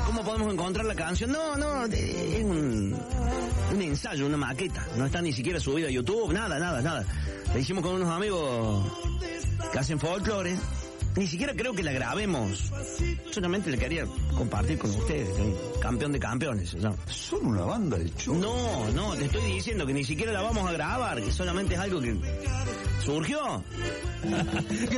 ¿cómo podemos encontrar la canción? No, es un ensayo, una maqueta. No está ni siquiera subida a YouTube, nada. La hicimos con unos amigos que hacen folclore. Ni siquiera creo que la grabemos. Solamente la quería compartir con ustedes. Un campeón de campeones, ¿no? Son una banda de churros. No, te estoy diciendo que ni siquiera la vamos a grabar, que solamente es algo que surgió.